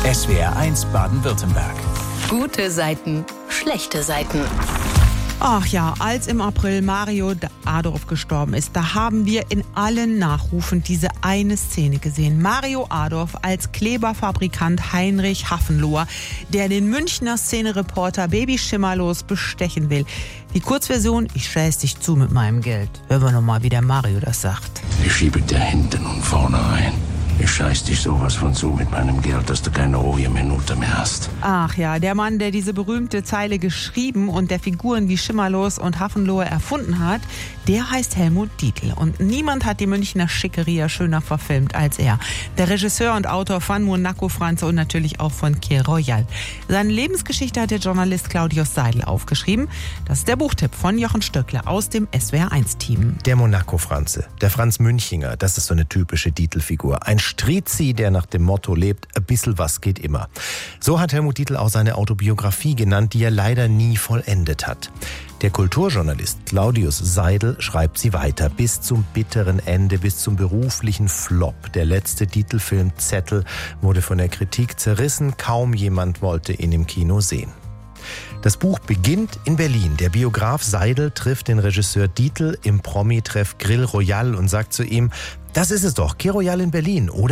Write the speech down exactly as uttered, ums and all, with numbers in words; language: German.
S W R eins Baden-Württemberg. Gute Seiten, schlechte Seiten. Ach ja, als im April Mario Adorf gestorben ist, da haben wir in allen Nachrufen diese eine Szene gesehen. Mario Adorf als Kleberfabrikant Heinrich Hafenloher, der den Münchner Szenereporter Baby Schimmerlos bestechen will. Die Kurzversion: Ich scheiß dich zu mit meinem Geld. Hören wir nochmal, wie der Mario das sagt. Ich schiebe dir hinten und vorne rein. Ich scheiß dich sowas von zu mit meinem Geld, dass du keine ruhige Minute mehr hast. Ach ja, der Mann, der diese berühmte Zeile geschrieben und der Figuren wie Schimmerlos und Hafenloher erfunden hat, der heißt Helmut Dietl. Und niemand hat die Münchner Schickeria schöner verfilmt als er. Der Regisseur und Autor von Monaco Franze und natürlich auch von Kir Royal. Seine Lebensgeschichte hat der Journalist Claudius Seidel aufgeschrieben. Das ist der Buchtipp von Jochen Stöckler aus dem S W R eins Team. Der Monaco Franze, der Franz Münchinger, das ist so eine typische Dietl-Figur. Ein Strizi, der nach dem Motto lebt, ein bisschen was geht immer. So hat Helmut Dietl auch seine Autobiografie genannt, die er leider nie vollendet hat. Der Kulturjournalist Claudius Seidel schreibt sie weiter, bis zum bitteren Ende, bis zum beruflichen Flop. Der letzte Dietl-Film Zettel wurde von der Kritik zerrissen, kaum jemand wollte ihn im Kino sehen. Das Buch beginnt in Berlin. Der Biograf Seidel trifft den Regisseur Dietl im Promi-Treff Grill Royal und sagt zu ihm: Das ist es doch, Kir Royal in Berlin, oder?